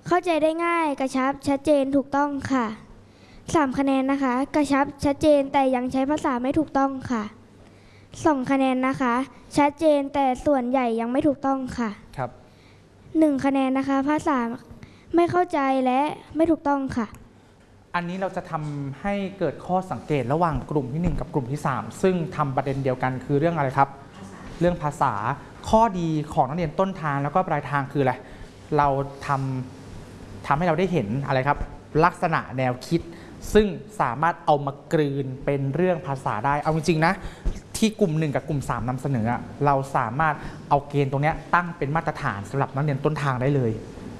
เข้าใจได้ง่ายกระชับชัดเจนถูกต้องค่ะ3 คะแนนนะคะกระชับชัดเจนแต่ยังใช้ภาษาไม่ถูกต้องค่ะ2 คะแนนนะคะชัดเจนแต่ส่วนใหญ่ยังไม่ถูกต้องค่ะครับ 1 คะแนนนะคะภาษาไม่เข้าใจและไม่ถูกต้องค่ะอันนี้เราจะทำให้เกิดข้อสังเกตระหว่างกลุ่มที่1กับกลุ่มที่3ซึ่งทำประเด็นเดียวกันคือเรื่องอะไรครับเรื่องภาษาข้อดีของนักเรียนต้นทางแล้วก็ปลายทางคืออะไรเราทำให้เราได้เห็นอะไรครับลักษณะแนวคิดซึ่งสามารถเอามากลืนเป็นเรื่องภาษาได้เอาจริงๆนะที่กลุ่ม1กับกลุ่ม3นำเสนอเราสามารถเอาเกณฑ์ตรงนี้ตั้งเป็นมาตรฐานสำหรับนักเรียนต้นทางได้เลย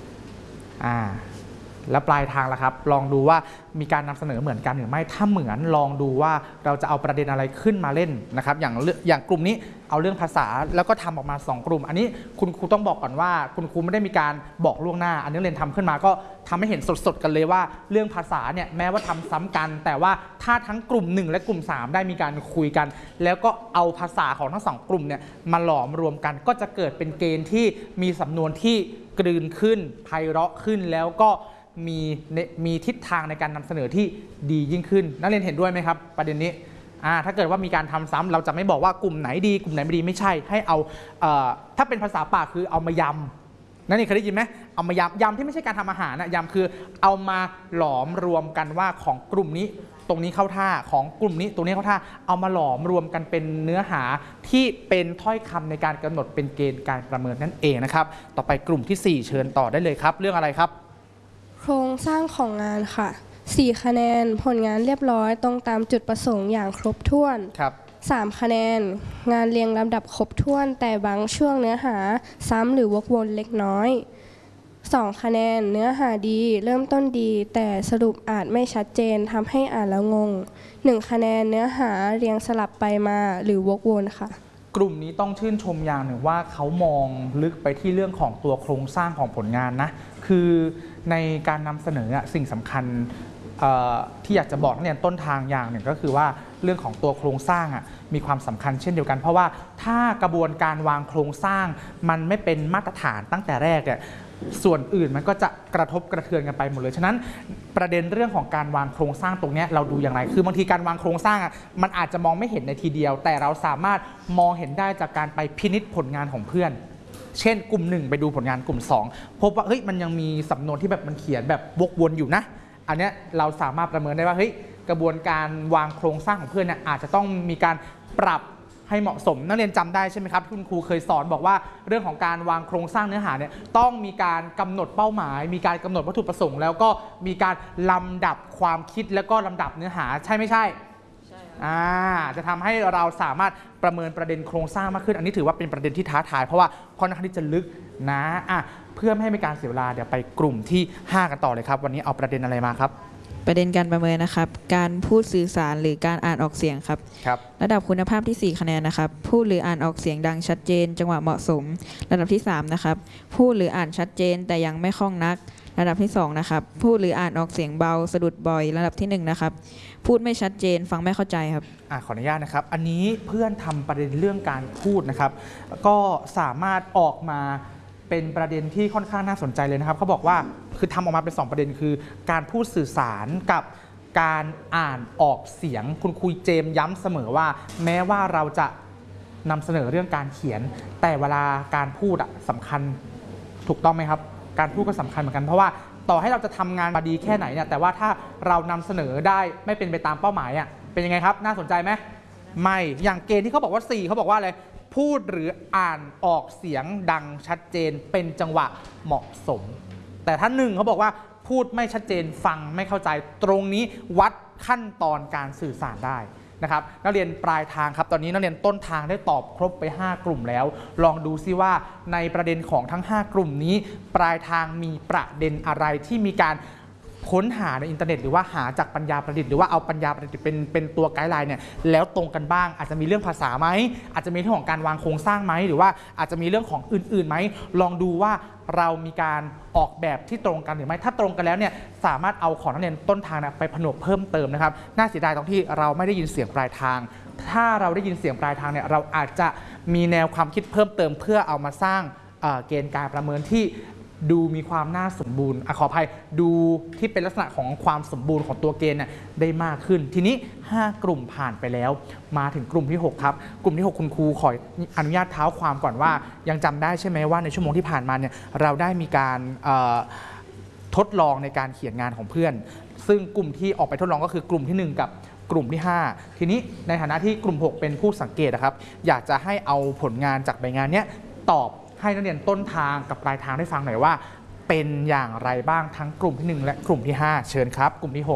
แล้วปลายทางล่ะครับลองดูว่ามีการนำเสนอเหมือนกันหรือไม่ถ้าเหมือนลองดูว่าเราจะเอาประเด็นอะไรขึ้นมาเล่นนะครับอย่างกลุ่มนี้เอาเรื่องภาษาแล้วก็ทำออกมา2 กลุ่มอันนี้คุณครูต้องบอกก่อนว่าคุณครูไม่ได้มีการบอกล่วงหน้าอันนี้เรียนทำขึ้นมาก็ทำให้เห็นสดๆกันเลยว่าเรื่องภาษาเนี่ยแม้ว่าทำซ้ำกันแต่ว่าถ้าทั้งกลุ่ม1และกลุ่ม3ได้มีการคุยกันแล้วก็เอาภาษาของทั้ง2 กลุ่มเนี่ยมาหลอมรวมกันก็จะเกิดเป็นเกณฑ์ที่มีสำนวนที่กลืนขึ้นไพเราะขึ้นแล้วก็มีทิศทางในการนำเสนอที่ดียิ่งขึ้นนักเรียนเห็นด้วยไหมครับประเด็นนี้ถ้าเกิดว่ามีการทำซ้ำเราจะไม่บอกว่ากลุ่มไหนดีกลุ่มไหนไม่ดีไม่ใช่ให้เอาถ้าเป็นภาษาปากคือเอามายำนั่นเองเคยได้ยินไหมเอามายำที่ไม่ใช่การทำอาหารนะยำคือเอามาหลอมรวมกันว่าของกลุ่มนี้ตรงนี้เข้าท่าของกลุ่มนี้ตรงนี้เข้าท่าเอามาหลอมรวมกันเป็นเนื้อหาที่เป็นถ้อยคำในการกำหนดเป็นเกณฑ์การประเมินนั่นเองนะครับต่อไปกลุ่มที่4เชิญต่อได้เลยครับเรื่องอะไรครับโครงสร้างของงานค่ะ4 คะแนนผลงานเรียบร้อยตรงตามจุดประสงค์อย่างครบถ้วนครับ 3 คะแนนงานเรียงลำดับครบถ้วนแต่บางช่วงเนื้อหาซ้ำหรือวกวนเล็กน้อย2 คะแนนเนื้อหาดีเริ่มต้นดีแต่สรุปอาจไม่ชัดเจนทำให้อ่านแล้วงง1 คะแนนเนื้อหาเรียงสลับไปมาหรือวกวนค่ะกลุ่มนี้ต้องชื่นชมอย่างหนึ่งว่าเขามองลึกไปที่เรื่องของตัวโครงสร้างของผลงานนะคือในการนำเสนอสิ่งสำคัญที่อยากจะบอกนักเรียนต้นทางอย่างหนึ่งก็คือว่าเรื่องของตัวโครงสร้างมีความสำคัญเช่นเดียวกันเพราะว่าถ้ากระบวนการวางโครงสร้างมันไม่เป็นมาตรฐานตั้งแต่แรกส่วนอื่นมันก็จะกระทบกระเทือนกันไปหมดเลยฉะนั้นประเด็นเรื่องของการวางโครงสร้างตรงนี้เราดูอย่างไรคือบางทีการวางโครงสร้างมันอาจจะมองไม่เห็นในทีเดียวแต่เราสามารถมองเห็นได้จากการไปพินิจผลงานของเพื่อนเช่นกลุ่ม1ไปดูผลงานกลุ่ม2พบว่าเฮ้ยมันยังมีสำนวนที่แบบมันเขียนแบบวกวนอยู่นะอันนี้เราสามารถประเมินได้ว่าเฮ้ยกระบวนการวางโครงสร้างของเพื่อนเนี่ยอาจจะต้องมีการปรับให้เหมาะสมนักเรียนจำได้ใช่ไหมครับคุณครูเคยสอนบอกว่าเรื่องของการวางโครงสร้างเนื้อหาเนี่ยต้องมีการกำหนดเป้าหมายมีการกำหนดวัตถุประสงค์แล้วก็มีการลำดับความคิดแล้วก็ลำดับเนื้อหาใช่ไม่ใช่จะทำให้เราสามารถประเมินประเด็นโครงสร้างมากขึ้นอันนี้ถือว่าเป็นประเด็นที่ท้าทายเพราะว่าค่อนข้างที่จะลึกนะเพื่อไม่ให้มีการเสียเวลาเดี๋ยวไปกลุ่มที่5กันต่อเลยครับวันนี้เอาประเด็นอะไรมาครับประเด็นการประเมินนะครับการพูดสื่อสารหรือการอ่านออกเสียงครับระดับคุณภาพที่4 คะแนนนะครับพูดหรืออ่านออกเสียงดังชัดเจนจังหวะเหมาะสมระดับที่3นะครับพูดหรืออ่านชัดเจนแต่ยังไม่คล่องนักระดับที่2นะครับพูดหรืออ่านออกเสียงเบาสะดุดบ่อยระดับที่1นะครับพูดไม่ชัดเจนฟังไม่เข้าใจครับขออนุญาตนะครับอันนี้เพื่อนทำประเด็นเรื่องการพูดนะครับก็สามารถออกมาเป็นประเด็นที่ค่อนข้างน่าสนใจเลยนะครับเขาบอกว่าคือทำออกมาเป็น2ประเด็นคือการพูดสื่อสารกับการอ่านออกเสียงคุณครูเจมย้ำเสมอว่าแม้ว่าเราจะนำเสนอเรื่องการเขียนแต่เวลาการพูดสำคัญถูกต้องไหมครับการพูดก็สำคัญเหมือนกันเพราะว่าต่อให้เราจะทำงานมาดีแค่ไหนเนี่ยแต่ว่าถ้าเรานำเสนอได้ไม่เป็นไปตามเป้าหมายเป็นยังไงครับน่าสนใจไหมไม่อย่างเกณฑ์ที่เขาบอกว่า4เขาบอกว่าอะไรพูดหรืออ่านออกเสียงดังชัดเจนเป็นจังหวะเหมาะสมแต่ถ้า1เขาบอกว่าพูดไม่ชัดเจนฟังไม่เข้าใจตรงนี้วัดขั้นตอนการสื่อสารได้นะครับนักเรียนปลายทางครับตอนนี้นักเรียนต้นทางได้ตอบครบไป5 กลุ่มแล้วลองดูซิว่าในประเด็นของทั้ง5 กลุ่มนี้ปลายทางมีประเด็นอะไรที่มีการค้นหาในอินเทอร์เน็ตหรือว่าหาจากปัญญาประดิษฐ์หรือว่าเอาปัญญาประดิษฐ์เป็นตัวไกด์ไลน์เนี่ยแล้วตรงกันบ้างอาจจะมีเรื่องภาษาไหมอาจจะมีเรื่องของการวางโครงสร้างไหมหรือว่าอาจจะมีเรื่องของอื่นๆไหมลองดูว่าเรามีการออกแบบที่ตรงกันหรือไม่ถ้าตรงกันแล้วเนี่ยสามารถเอาของนักเรียนต้นทางไปผนวกเพิ่มเติมนะครับน่าเสียดายตรงที่เราไม่ได้ยินเสียงปลายทางถ้าเราได้ยินเสียงปลายทางเนี่ยเราอาจจะมีแนวความคิดเพิ่มเติมเพื่อเอามาสร้างเกณฑ์การประเมินที่ดูมีความน่าสมบูรณ์ขออภัยดูที่เป็นลักษณะของความสมบูรณ์ของตัวเกณฑ์ได้มากขึ้นทีนี้5กลุ่มผ่านไปแล้วมาถึงกลุ่มที่6ครับกลุ่มที่6คุณครูขออนุญาตเท้าความก่อนว่ายังจำได้ใช่ไหมว่าในชั่วโมงที่ผ่านมาเนี่ยเราได้มีการทดลองในการเขียนงานของเพื่อนซึ่งกลุ่มที่ออกไปทดลองก็คือกลุ่มที่1กับกลุ่มที่5ทีนี้ในฐานะที่กลุ่ม6เป็นผู้สังเกตนะครับอยากจะให้เอาผลงานจากใบงานนี้ตอบให้นักเรียนต้นทางกับปลายทางได้ฟังหน่อยว่าเป็นอย่างไรบ้างทั้งกลุ่มที่1และกลุ่มที่5เชิญครับกลุ่มที่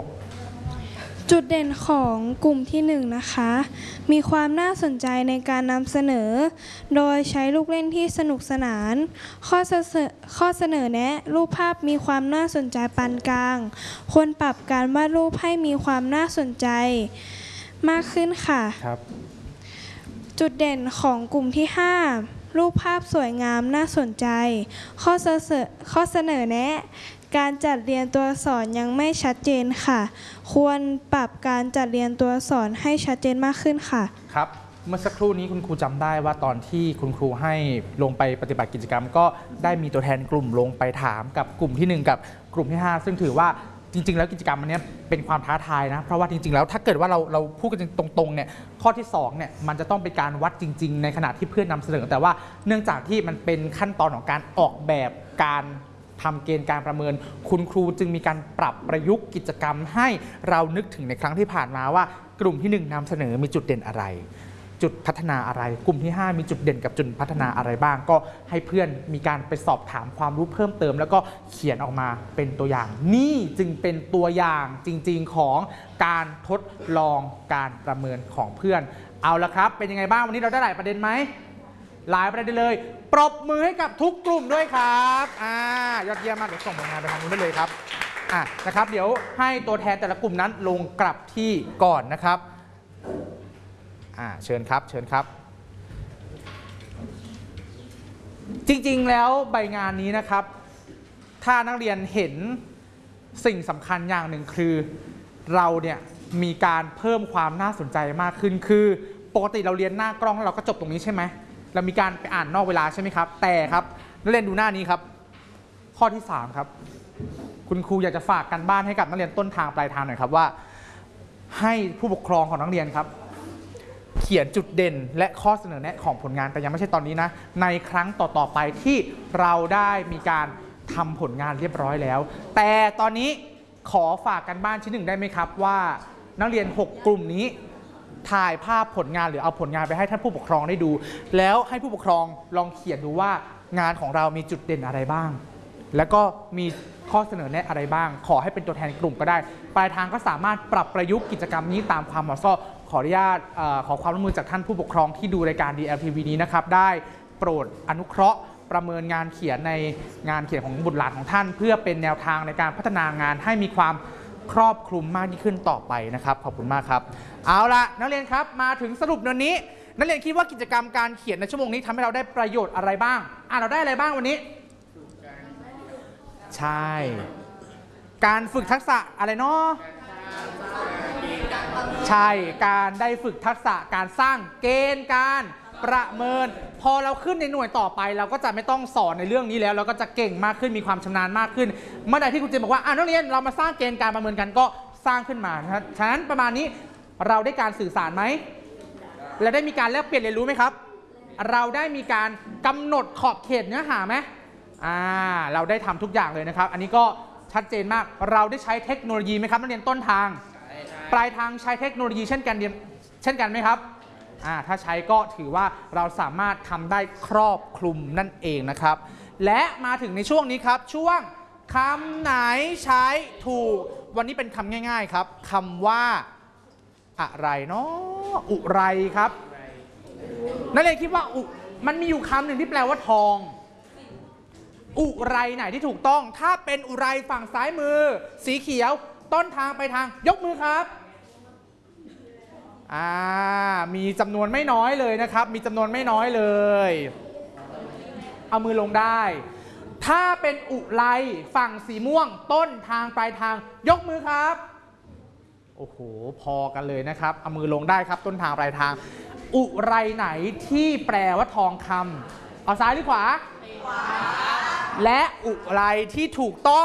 6 จุดเด่นของกลุ่มที่1นะคะมีความน่าสนใจในการนำเสนอโดยใช้ลูกเล่นที่สนุกสนานข้อเสนอแนะรูปภาพมีความน่าสนใจปานกลางควรปรับการวาดรูปให้มีความน่าสนใจมากขึ้นค่ะครับจุดเด่นของกลุ่มที่5รูปภาพสวยงามน่าสนใจข้อเสนอแนะการจัดเรียนตัวอักษรยังไม่ชัดเจนค่ะควรปรับการจัดเรียนตัวอักษรให้ชัดเจนมากขึ้นค่ะครับเมื่อสักครู่นี้คุณครูจำได้ว่าตอนที่คุณครูให้ลงไปปฏิบัติกิจกรรมก็ได้มีตัวแทนกลุ่มลงไปถามกับกลุ่มที่1กับกลุ่มที่5ซึ่งถือว่าจริงๆแล้วกิจกรรมอันนี้เป็นความท้าทายนะเพราะว่าจริงๆแล้วถ้าเกิดว่าเราพูดกันตรงๆเนี่ยข้อที่2เนี่ยมันจะต้องเป็นการวัดจริงๆในขณะที่เพื่อนนำเสนอแต่ว่าเนื่องจากที่มันเป็นขั้นตอนของการออกแบบการทำเกณฑ์การประเมินคุณครูจึงมีการปรับประยุกต์กิจกรรมให้เรานึกถึงในครั้งที่ผ่านมาว่ากลุ่มที่1นำเสนอมีจุดเด่นอะไรจุดพัฒนาอะไรกลุ่มที่5มีจุดเด่นกับจุดพัฒนาอะไรบ้างก็ให้เพื่อนมีการไปสอบถามความรู้เพิ่มเติมแล้วก็เขียนออกมาเป็นตัวอย่างนี่จึงเป็นตัวอย่างจริงๆของการทดลองการประเมินของเพื่อนเอาละครับเป็นยังไงบ้างวันนี้เราได้หลายประเด็นไหมหลายประเด็นเลยปรบมือให้กับทุกกลุ่มด้วยครับยอดเยี่ยมมากเดี๋ยวส่งผลงานไปทางนู้นได้เลยครับนะครับเดี๋ยวให้ตัวแทนแต่ละกลุ่มนั้นลงกลับที่ก่อนนะครับเชิญครับเชิญครับจริงๆแล้วใบงานนี้นะครับถ้านักเรียนเห็นสิ่งสำคัญอย่างหนึ่งคือเราเนี่ยมีการเพิ่มความน่าสนใจมากขึ้นคือปกติเราเรียนหน้ากล้องแล้วเราก็จบตรงนี้ใช่ไหมเรามีการไปอ่านนอกเวลาใช่ไหมครับแต่ครับนักเรียนดูหน้านี้ครับข้อที่3ครับคุณครูอยากจะฝากกันบ้านให้กับนักเรียนต้นทางปลายทางหน่อยครับว่าให้ผู้ปกครองของนักเรียนครับเขียนจุดเด่นและข้อเสนอแนะของผลงานแต่ยังไม่ใช่ตอนนี้นะในครั้งต่อๆไปที่เราได้มีการทำผลงานเรียบร้อยแล้วแต่ตอนนี้ขอฝากกันบ้านชิ้นหนึ่งได้ไหมครับว่านักเรียน6กลุ่มนี้ถ่ายภาพผลงานหรือเอาผลงานไปให้ท่านผู้ปกครองได้ดูแล้วให้ผู้ปกครองลองเขียนดูว่างานของเรามีจุดเด่นอะไรบ้างแล้วก็มีข้อเสนอแนะอะไรบ้างขอให้เป็นตัวแทนกลุ่มก็ได้ปลายทางก็สามารถปรับประยุกต์กิจกรรมนี้ตามความเหมาะสมขออนุญาตขอความร่วมมือจากท่านผู้ปกครองที่ดูรายการ DLTV นี้นะครับได้โปรดอนุเคราะห์ประเมินงานเขียนในงานเขียนของบุตรหลานของท่านเพื่อเป็นแนวทางในการพัฒนางานให้มีความครอบคลุมมากยิ่งขึ้นต่อไปนะครับขอบคุณมากครับเอาละนักเรียนครับมาถึงสรุปวันนี้นักเรียนคิดว่ากิจกรรมการเขียนในชั่วโมงนี้ทำให้เราได้ประโยชน์อะไรบ้างเราได้อะไรบ้างวันนี้ใช่การฝึกทักษะอะไรเนาะใช่การได้ฝึกทักษะการสร้างเกณฑ์การประเมินพอเราขึ้นในหน่วยต่อไปเราก็จะไม่ต้องสอนในเรื่องนี้แล้วเราก็จะเก่งมากขึ้นมีความชำนาญมากขึ้นเมื่อใดที่คุณเจมบอกว่านักเรียนเรามาสร้างเกณฑ์การประเมินกันก็สร้างขึ้นมานะครับฉะนั้นประมาณนี้เราได้การสื่อสารไหมและได้มีการแลกเปลี่ยนเรียนรู้ไหมครับเราได้มีการกำหนดขอบเขตเนื้อหาไหมเราได้ทำทุกอย่างเลยนะครับอันนี้ก็ชัดเจนมากเราได้ใช้เทคโนโลยีไหมครับนักเรียนต้นทางปลายทางใช้เทคโนโลยีเช่นกันไหมครับถ้าใช้ก็ถือว่าเราสามารถทำได้ครอบคลุมนั่นเองนะครับและมาถึงในช่วงนี้ครับช่วงคำไหนใช้ถูกวันนี้เป็นคำง่ายๆครับคำว่าอะไรเนาะอุไรครับนักเรียนคิดว่ามันมีอยู่คำหนึ่งที่แปลว่าทองอุไรไหนที่ถูกต้องถ้าเป็นอุไรฝั่งซ้ายมือสีเขียวต้นทางไปทางยกมือครับมีจำนวนไม่น้อยเลยนะครับมีจำนวนไม่น้อยเลยเอามือลงได้ถ้าเป็นอุไรฝั่งสีม่วงต้นทางปลายทางยกมือครับโอ้โหพอกันเลยนะครับเอามือลงได้ครับต้นทางปลายทางอุไรไหนที่แปลว่าทองคำเอาซ้ายหรือขวาและอุไรที่ถูกต้อง